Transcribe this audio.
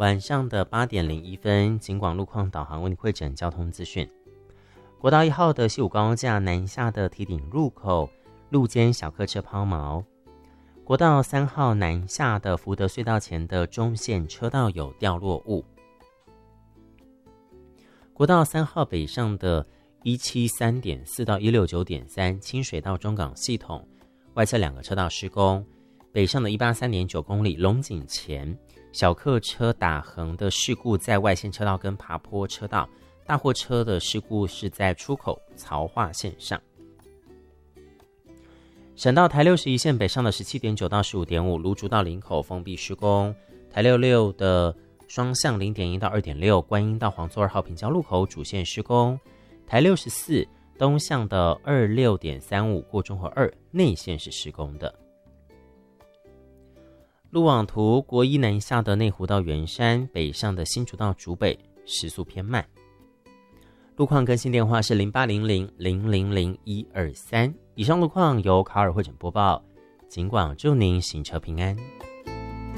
晚上的8点01分，警广路况导航为你汇整交通资讯。国道1号的西武高架南下的堤顶入口路肩小客车抛锚。国道3号南下的福德隧道前的中线车道有掉落物。国道3号北上的173.4到169.3清水到中港系统外侧2个车道施工，北上的183.9公里龙井前小客车打横的事故在外线车道跟爬坡车道，大货车的事故是在出口槽化线上。省道台61线北上的 17.9 到 15.5 芦竹到林口封闭施工，台66的双向 0.1 到 2.6 观音到黄作2号平交路口主线施工，台64东向的 26.35 过中和2内线是施工的。路网图国一南下的内湖到圆山，北上的新竹到竹北时速偏慢。路况更新电话是0800000123。以上路况由卡尔汇整播报，警广祝您行车平安。